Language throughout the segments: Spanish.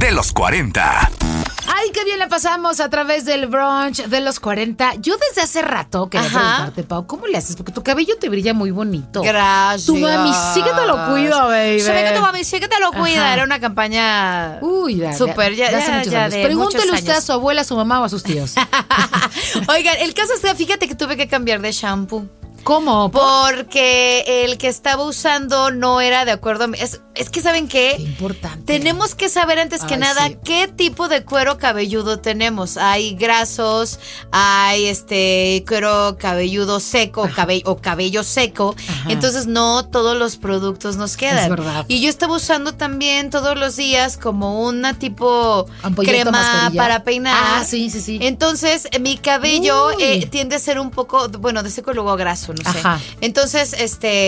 de los 40. Ay, qué bien la pasamos a través del brunch de los 40. Yo desde hace rato quería preguntarte, Pau, ¿cómo le haces? Porque tu cabello te brilla muy bonito. Gracias. Tu mami sí que te lo cuida, baby. Se ve que tu mami sí que te lo cuida. Era una campaña súper, ya de Pregúntele muchos usted a años. su abuela, a su mamá o a sus tíos. Oigan, el caso es que fíjate que tuve que cambiar de shampoo. ¿Cómo? Porque el que estaba usando no era de acuerdo. Es que ¿saben qué? Qué importante. Tenemos que saber antes que nada qué tipo de cuero cabelludo tenemos. Hay grasos, hay cuero cabelludo seco o cabello seco. Ajá. Entonces no todos los productos nos quedan. Es verdad. Y yo estaba usando también todos los días como una tipo Ampolleta, crema mascarilla. para peinar. Ah, sí. Entonces mi cabello Uy. tiende a ser un poco, bueno, de seco y luego graso, no sé. Ajá. Entonces,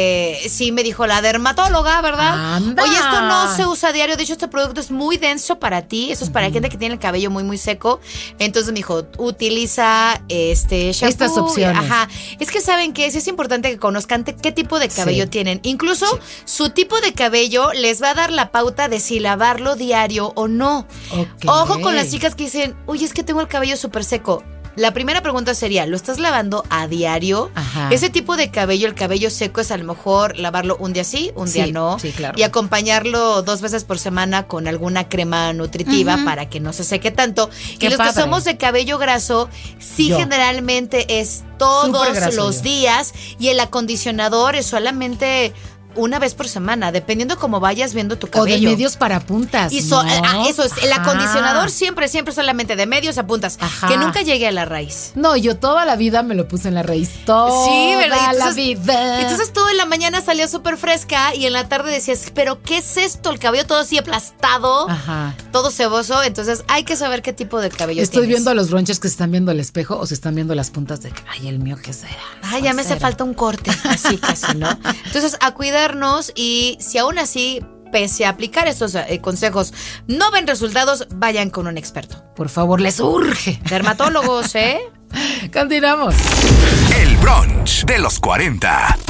sí me dijo la dermatóloga, ¿verdad? ¡Anda! Oye, esto no se usa a diario. De hecho, este producto es muy denso para ti. Eso es para gente que tiene el cabello muy, muy seco. Entonces me dijo, utiliza shampoo. Estas opciones. Ajá. Es que saben que sí es importante que conozcan qué tipo de cabello tienen. Incluso su tipo de cabello les va a dar la pauta de si lavarlo diario o no. Ok. Ojo con las chicas que dicen, oye, es que tengo el cabello súper seco. La primera pregunta sería, ¿lo estás lavando a diario? Ajá. Ese tipo de cabello, el cabello seco, es a lo mejor lavarlo un día sí, un día no. Sí, claro. Y acompañarlo 2 veces por semana con alguna crema nutritiva para que no se seque tanto. Qué y los padre. que somos de cabello graso, sí Yo. generalmente es Súper todos graso los yo. días. Y el acondicionador es solamente una vez por semana, dependiendo cómo vayas viendo tu O cabello. de medios para puntas. Y ¿no? eso es, el Ajá. acondicionador siempre solamente de medios a puntas, Ajá. que nunca llegue a la raíz. No, yo toda la vida me lo puse en la raíz. Toda Sí, ¿verdad? la vida. Entonces tú en la mañana salías súper fresca y en la tarde decías, ¿pero qué es esto? El cabello todo así aplastado, Ajá. todo ceboso. Entonces hay que saber qué tipo de cabello Estoy tienes. viendo a los brunches que se están viendo al espejo o se están viendo las puntas de que, ay, el mío, ¿qué será? Ay, ya me hace falta un corte, así casi, ¿no? Entonces a cuidarnos y si aún así, pese a aplicar estos consejos, no ven resultados, vayan con un experto. Por favor, les urge. Dermatólogos, ¿eh? Continuamos. El brunch de los 40.